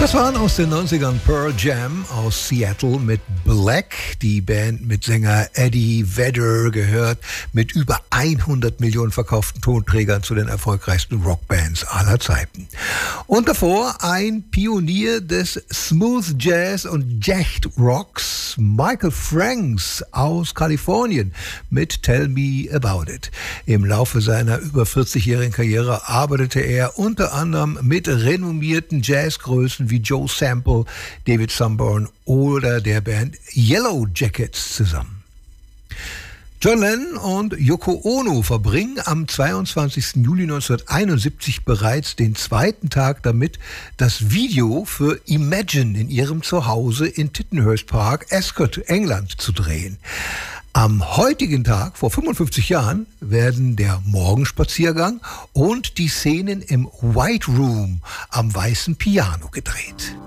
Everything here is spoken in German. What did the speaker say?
Das waren aus den 90ern Pearl Jam aus Seattle mit Black. Die Band mit Sänger Eddie Vedder gehört mit über 100 Millionen verkauften Tonträgern zu den erfolgreichsten Rockbands aller Zeiten. Und davor ein Pionier des Smooth Jazz und Yacht Rocks, Michael Franks aus Kalifornien mit Tell Me About It. Im Laufe seiner über 40-jährigen Karriere arbeitete er unter anderem mit renommierten Jazzgrößen wie Joe Sample, David Sanborn oder der Band Yellow Jackets zusammen. John Lennon und Yoko Ono verbringen am 22. Juli 1971 bereits den zweiten Tag damit, das Video für Imagine in ihrem Zuhause in Tittenhurst Park, Ascot, England, zu drehen. Am heutigen Tag, vor 55 Jahren, werden der Morgenspaziergang und die Szenen im White Room am weißen Piano gedreht.